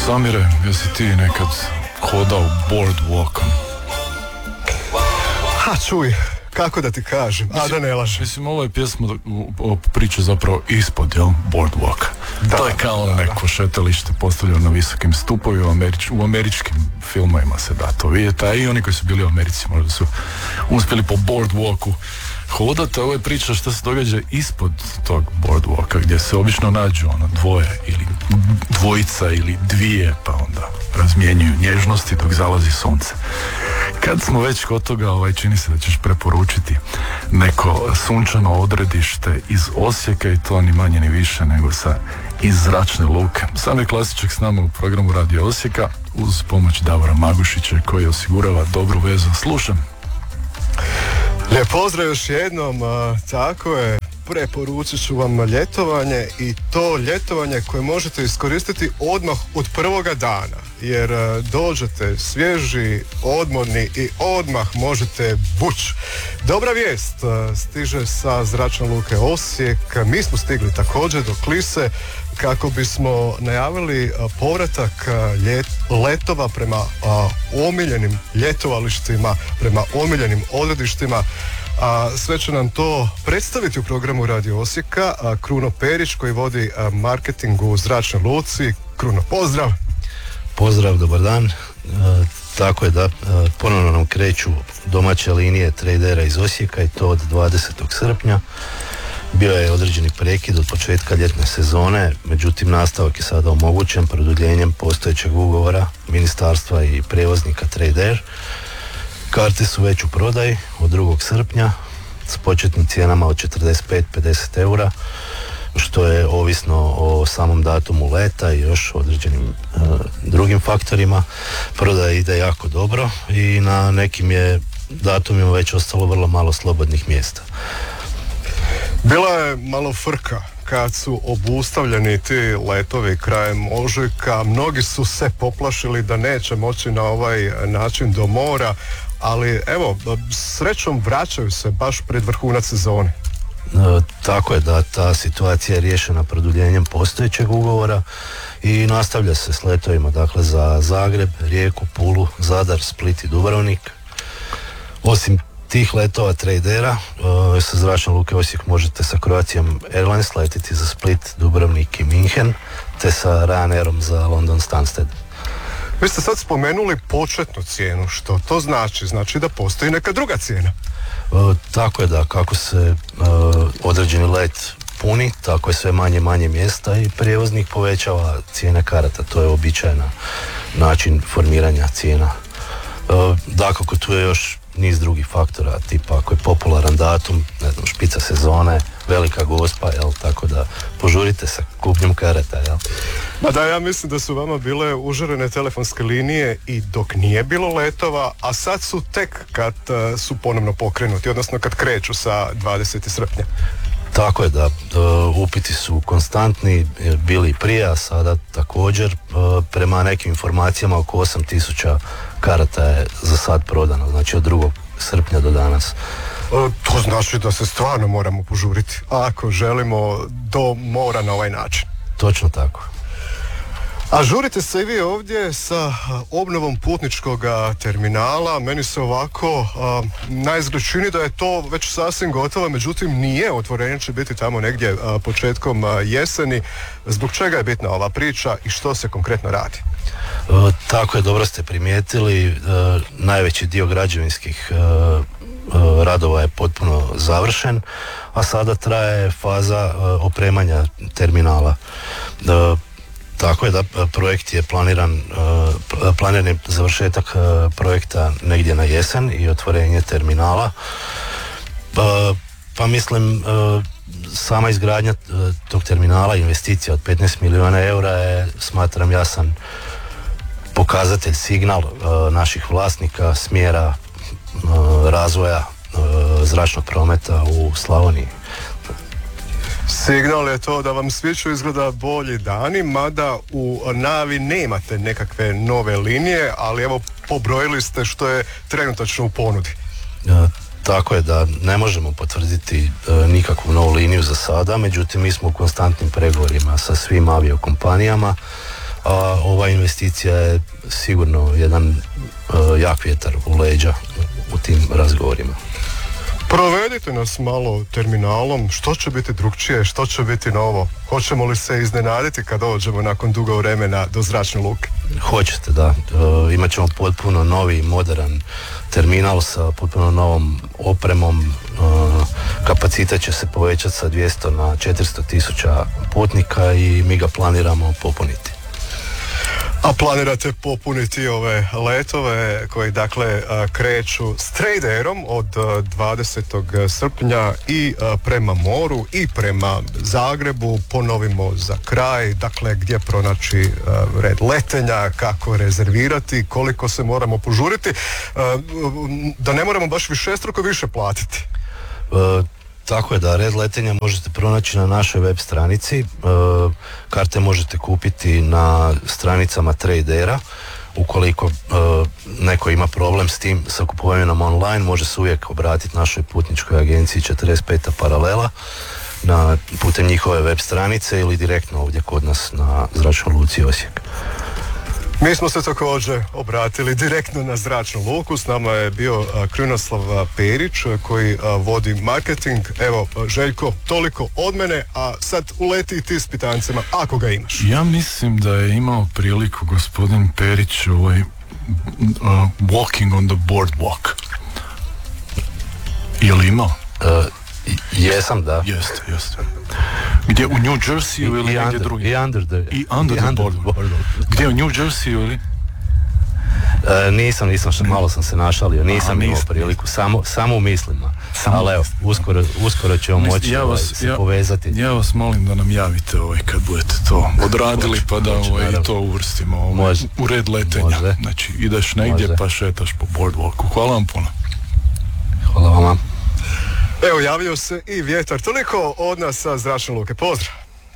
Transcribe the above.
Samire, jesi ti nekad hodao boardwalkom? Ha, čuj, kako da ti kažem, a da ne lažem. Mislim, ovo je pjesma priča zapravo ispod, jel? Boardwalk. Da, to je kao neko šetalište postavljeno na visokim stupovima, u američkim filmovima se da to vidjeti, a i oni koji su bili u Americi možda su uspjeli po boardwalku hodati. Ovo je priča što se događa ispod tog boardwalka, gdje se obično nađu dvoje ili dvojica ili dvije, pa onda razmjenjuju nježnosti dok zalazi sunce. Kad smo već kod toga, čini se da ćeš preporučiti neko sunčano odredište iz Osijeka, i to ni manje ni više nego iz Zračne luke. Samir Klasiček s nama u programu Radio Osijeka uz pomoć Davora Magušića koji osigurava dobru vezu. Slušam. Lijep pozdrav još jednom, tako je, preporučit ću vam ljetovanje, i to ljetovanje koje možete iskoristiti odmah od prvoga dana, jer dođete svježi, odmorni i odmah možete vući. Dobra vijest stiže sa Zračne luke Osijek, mi smo stigli također do Klise kako bismo najavili povratak letova prema omiljenim ljetovalištima, prema omiljenim odredištima. Sve će nam to predstaviti u programu Radio Osijeka Kruno Perić koji vodi marketing u Zračnoj luci. Kruno, pozdrav! Pozdrav, dobar dan. Tako je da ponovno nam kreću domaće linije tradera iz Osijeka i to od 20. srpnja. Bio je određeni prekid od početka ljetne sezone, međutim nastavak je sada omogućen produljenjem postojećeg ugovora ministarstva i prijevoznika Trader. Karte su već u prodaji od 2. srpnja s početnim cijenama od 45-50 eura, što je ovisno o samom datumu leta i još određenim drugim faktorima. Prodaja ide jako dobro i na nekim je datumima već ostalo vrlo malo slobodnih mjesta. Bila je malo frka kad su obustavljeni ti letovi krajem ožujka. Mnogi su se poplašili da neće moći na ovaj način do mora, ali evo, srećom vraćaju se baš pred vrhunac sezone. Tako je da ta situacija je riješena produljenjem postojećeg ugovora i nastavlja se s letovima, dakle za Zagreb, Rijeku, Pulu, Zadar, Split i Dubrovnik. Osim tih letova tradera, sa Zračne luke Osijek možete sa Croatian Airlines letiti za Split, Dubrovnik i Minhen, te sa Ryanairom za London Stansted. Vi ste sad spomenuli početnu cijenu, što to znači? Znači da postoji neka druga cijena? Tako je da kako se određeni let puni, tako je sve manje mjesta i prijevoznik povećava cijene karata, to je uobičajen način formiranja cijena. Dakako tu je još niz drugih faktora, tipa ako je popularan datum, ne znam, špica sezone, velika gospa, jel, tako da požurite sa kupnjom karata, jel. Ma da, ja mislim da su vama bile užarene telefonske linije i dok nije bilo letova, a sad su tek kad su ponovno pokrenuti, odnosno kad kreću sa 20. srpnja. Tako je da upiti su konstantni, bili i prije, a sada također. Prema nekim informacijama oko 8.000 karata je za sad prodano, znači od 2. srpnja do danas. To znači da se stvarno moramo požuriti ako želimo do mora na ovaj način. Točno tako. A žurite se i vi ovdje sa obnovom putničkog terminala. Meni se ovako naizgled čini da je to već sasvim gotovo, međutim nije. Otvorenje će biti tamo negdje početkom jeseni. Zbog čega je bitna ova priča i što se konkretno radi? Tako je, dobro ste primijetili. Najveći dio građevinskih radova je potpuno završen, a sada traje faza opremanja terminala. Tako je da projekt je planiran završetak projekta negdje na jesen i otvorenje terminala. Pa mislim, sama izgradnja tog terminala, investicija od 15 milijuna eura je, smatram, jasan pokazatelj, signal naših vlasnika smjera razvoja zračnog prometa u Slavoniji. Signal je to da vam sviću izgleda bolji dani, mada u najavi nemate nekakve nove linije, ali evo pobrojili ste što je trenutačno u ponudi. Tako je da ne možemo potvrditi nikakvu novu liniju za sada, međutim mi smo u konstantnim pregovorima sa svim aviokompanijama, a ova investicija je sigurno jedan jak vjetar u leđa u tim razgovorima. Provedite nas malo terminalom, što će biti drugčije, što će biti novo? Hoćemo li se iznenaditi kad dođemo nakon dugo vremena do zračne luke? Hoćete, da. Imat ćemo potpuno novi, moderan terminal sa potpuno novom opremom. Kapacitet će se povećati sa 200 na 400 tisuća putnika i mi ga planiramo popuniti. A planirate popuniti ove letove koji dakle kreću s Traderom od 20. srpnja i prema moru i prema Zagrebu. Ponovimo za kraj, dakle gdje pronaći red letenja, kako rezervirati, koliko se moramo požuriti, da ne moramo baš višestruko više platiti. Tako je, da, red letenja možete pronaći na našoj web stranici. Karte možete kupiti na stranicama Tradera. Ukoliko neko ima problem s tim, sa kupovanjem online, može se uvijek obratiti našoj putničkoj agenciji 45. paralela putem njihove web stranice ili direktno ovdje kod nas na zračnoj luci Osijek. Mi smo se također obratili direktno na zračnu luku. S nama je bio Krunoslav Perić koji vodi marketing. Evo, Željko, toliko od mene, a sad uleti i ti s pitancima, ako ga imaš. Ja mislim da je imao priliku gospodin Perić walking on the boardwalk. Je li imao? Jesam, da. Jeste. Gdje, u New Jerseyu ili negdje drugdje? I under the boardwalk. Gdje, u New Jerseyu ili? Nisam, malo sam se našalio, nisam imao priliku, samo u mislima. Ali evo, uskoro ćemo moći se povezati. Ja vas molim da nam javite kad budete to odradili, pa da to uvrstimo u red letenja. Znači, ideš negdje pa šetaš po boardwalku. Hvala vam puno. Hvala vama. Evo, javio se i vjetar. Toliko od nas sa zračne luke. Pozdrav!